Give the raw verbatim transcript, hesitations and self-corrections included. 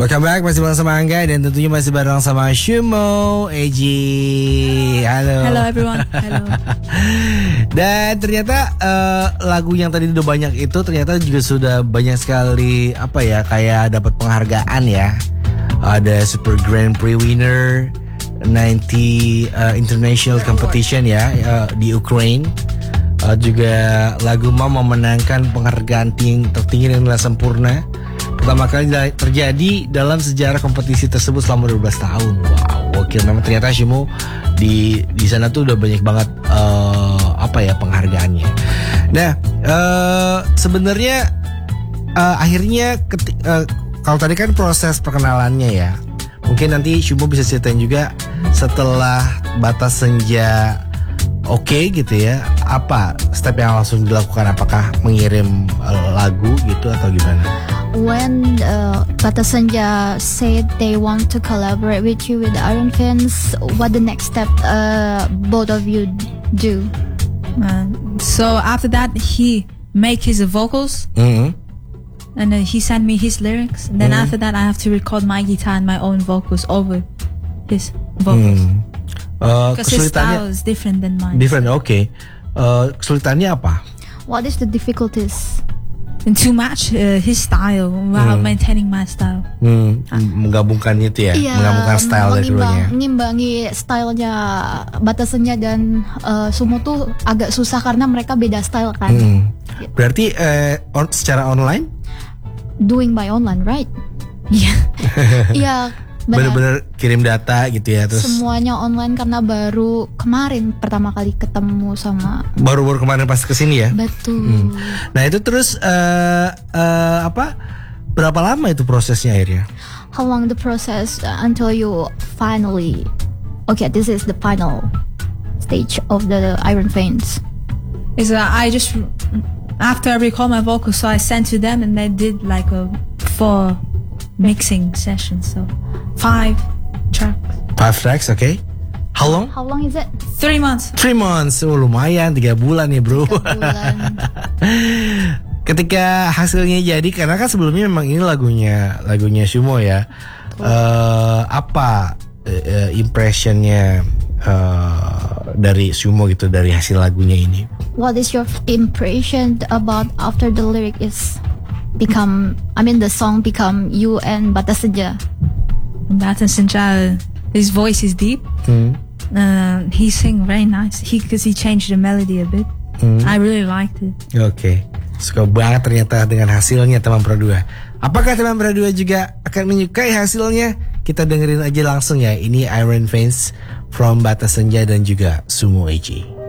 Welcome back, masih bareng sama Angga dan tentunya masih bareng sama Shumo, Eji. Halo. Hello everyone. Hello. Dan ternyata uh, lagu yang tadi udah banyak itu ternyata juga sudah banyak sekali apa ya kayak dapat penghargaan ya. Ada Super Grand Prix winner sembilan puluh uh, International Competition ya uh, di Ukraine. Uh, juga lagu Mom memenangkan penghargaan ting- tertinggi dengan nilai sempurna. Pertama kali terjadi dalam sejarah kompetisi tersebut selama dua belas tahun. Wow, oke, memang ternyata Shumo di di sana tuh udah banyak banget uh, apa ya penghargaannya. Nah, uh, sebenarnya uh, akhirnya keti- uh, kalau tadi kan proses perkenalannya ya. Mungkin nanti Shumo bisa ceritain juga setelah Batas Senja oke okay, gitu ya. Apa step yang langsung dilakukan? Apakah mengirim uh, lagu gitu atau gimana? When uh, Batas Senja said they want to collaborate with you with the Iron Fans, what the next step uh, both of you do? Uh, so after that, he make his vocals, Mm-hmm. and then he sent me his lyrics. And then Mm-hmm. after that, I have to record my guitar and my own vocals over his vocals. Hmm. Uh, Because his kesulitannya style is different than mine. different, oke. Okay. Uh, kesulitannya apa? What is the difficulties? And to match uh, his style while Hmm. maintaining my style. Hmm, menggabungkan itu ya, Iya, menggabungkan style dari mengimbang- keduanya. Mengimbangi stylenya Batas Senja dan uh, Shumo tuh agak susah karena mereka beda style kan. Hmm. Berarti eh, on, secara online? Doing by online, right? Yeah. Iya, benar. Bener-bener kirim data gitu ya, terus Semuanya online karena baru kemarin pertama kali ketemu sama. baru-baru kemarin pas kesini ya. Betul. Nah itu terus eh, eh, apa? Berapa lama itu prosesnya akhirnya? How long the process uh, until you finally, okay, this is the final stage of the Iron Fans. Is uh, I just after I record my vocals, so I sent to them, and they did like a four mixing sessions, so five tracks, Five tracks, oke. Okay. How long? How long is it? three months. Three months, oh, lumayan, tiga bulan ya bro. Bulan. Ketika hasilnya jadi, karena kan sebelumnya memang ini lagunya lagunya Shumo ya. Eh, apa eh, impressionnya eh, dari Shumo gitu dari hasil lagunya ini? What is your impression about after the lyric is become? I mean, the song become you and Batas Senja. Batas Senja, his voice is deep. Hmm. Uh, he sing very nice. He because he changed the melody a bit. Hmm. I really liked it. Oke, suka banget ternyata dengan hasilnya teman Pro dua. Apakah teman Pro dua juga akan menyukai hasilnya? Kita dengerin aja langsung ya. Ini Iron Fans from Batas Senja dan juga Shumo Eji.